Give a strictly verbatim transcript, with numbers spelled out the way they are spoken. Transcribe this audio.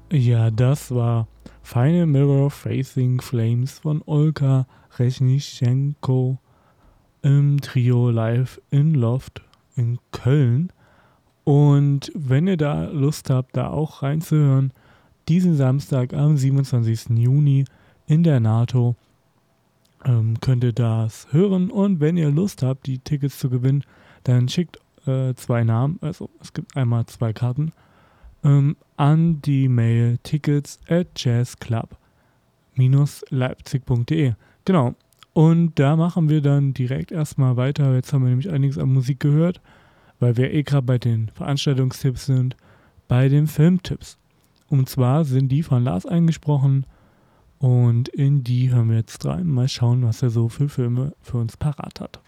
Ja, das war Final Mirror Facing Flames von Olga Resnischenko im Trio Live in Loft in Köln. Und wenn ihr da Lust habt, da auch reinzuhören, diesen Samstag am siebenundzwanzigsten Juni in der NATO ähm, könnt ihr das hören. Und wenn ihr Lust habt, die Tickets zu gewinnen, dann schickt äh, zwei Namen, also es gibt einmal zwei Karten, ähm, an die Mail tickets at jazzclub leipzig punkt de. Genau. Und da machen wir dann direkt erstmal weiter. Jetzt haben wir nämlich einiges an Musik gehört, weil wir eh gerade bei den Veranstaltungstipps sind, bei den Filmtipps. Und zwar sind die von Lars eingesprochen und in die hören wir jetzt rein. Mal schauen, was er so für Filme für uns parat hat.